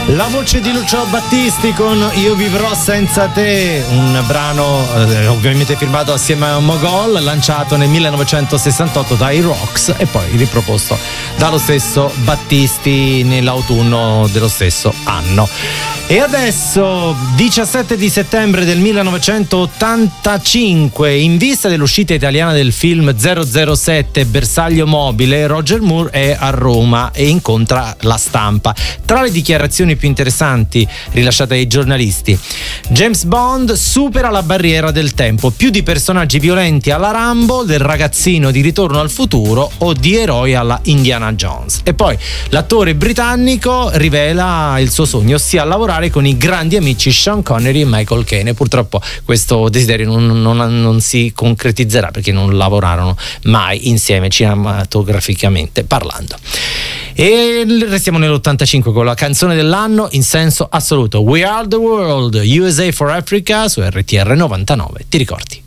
La voce di Lucio Battisti con Io vivrò senza te, un brano ovviamente firmato assieme a Mogol, lanciato nel 1968 dai Rocks e poi riproposto dallo stesso Battisti nell'autunno dello stesso anno. E adesso, 17 di settembre del 1985, in vista dell'uscita italiana del film 007 Bersaglio Mobile, Roger Moore è a Roma e incontra la stampa. Tra le dichiarazioni più interessanti rilasciate ai giornalisti: James Bond supera la barriera del tempo, più di personaggi violenti alla Rambo, del ragazzino di Ritorno al futuro o di eroi alla Indiana Jones. E poi l'attore britannico rivela il suo sogno, ossia lavorare con i grandi amici Sean Connery e Michael Caine. Purtroppo questo desiderio non si concretizzerà perché non lavorarono mai insieme cinematograficamente parlando. E restiamo nell'85 con la canzone dell'anno in senso assoluto: We Are the World, USA for Africa, su RTR 99. Ti ricordi?